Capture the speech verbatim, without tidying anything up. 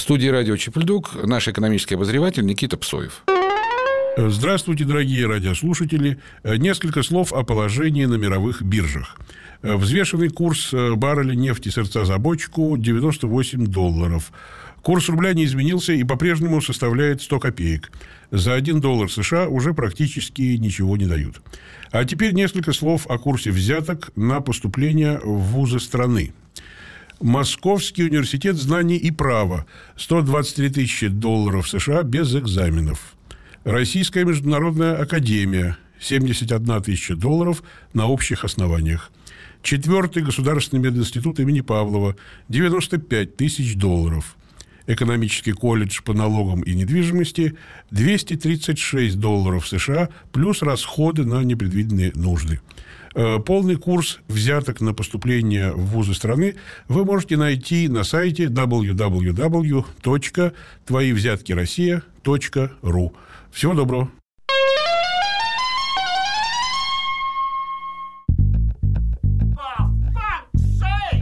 студии радио Чепельдук наш экономический обозреватель Никита Псоев. Здравствуйте, дорогие радиослушатели. Несколько слов о положении на мировых биржах. Взвешенный курс барреля нефти сердца за бочку девяносто восемь долларов. Курс рубля не изменился и по-прежнему составляет сто копеек. За один доллар США уже практически ничего не дают. А теперь несколько слов о курсе взяток на поступление в вузы страны. Московский университет знаний и права – сто двадцать три тысячи долларов США без экзаменов. Российская международная академия – семьдесят одна тысяча долларов на общих основаниях. Четвертый государственный мединститут имени Павлова – девяносто пять тысяч долларов. Экономический колледж по налогам и недвижимости – двести тридцать шесть долларов США плюс расходы на непредвиденные нужды. Полный курс взяток на поступление в вузы страны вы можете найти на сайте дабл ю дабл ю дабл ю точка твои взятки россия точка ру. Всего доброго.